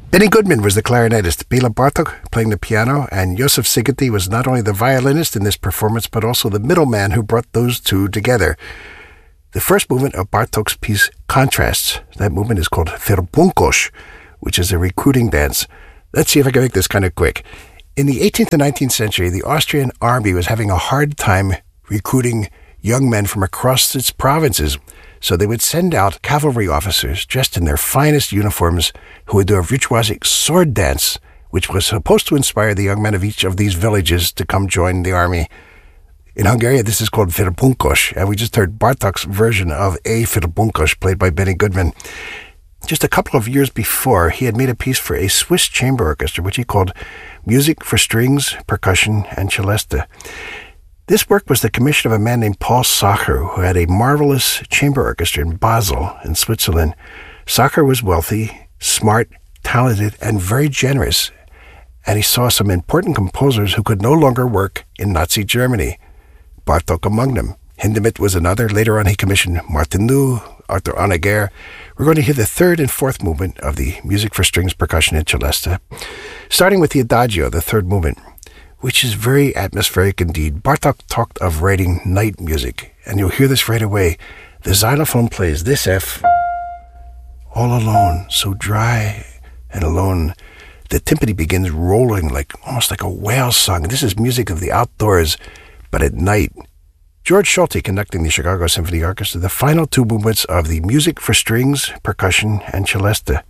Benny Goodman was the clarinetist, Bela Bartok playing the piano, and Josef Sigeti was not only the violinist in this performance, but also the middleman who brought those two together. The first movement of Bartok's piece Contrasts, that movement is called Verbunkosh, which is a recruiting dance. Let's see if I can make this kind of quick. In the 18th and 19th century, the Austrian army was having a hard time recruiting young men from across its provinces. So they would send out cavalry officers dressed in their finest uniforms who would do a virtuosic sword dance, which was supposed to inspire the young men of each of these villages to come join the army. In Hungarian, this is called Verbunkosh, and we just heard Bartok's version of A Verbunkosh, played by Benny Goodman. Just a couple of years before, he had made a piece for a Swiss chamber orchestra, which he called Music for Strings, Percussion, and Celeste. This work was the commission of a man named Paul Sacher, who had a marvelous chamber orchestra in Basel, in Switzerland. Sacher was wealthy, smart, talented, and very generous, and he saw some important composers who could no longer work in Nazi Germany. Bartok among them. Hindemith was another. Later on, he commissioned Martin New, Arthur Honegger. We're going to hear the third and fourth movement of the Music for Strings, Percussion, and Celeste, starting with the Adagio, the third movement, which is very atmospheric indeed. Bartok talked of writing night music, and you'll hear this right away. The xylophone plays this F, all alone, so dry and alone. The timpani begins rolling almost like a whale song. This is music of the outdoors, but at night. George Solti conducting the Chicago Symphony Orchestra, the final two movements of the Music for Strings, Percussion, and Celeste.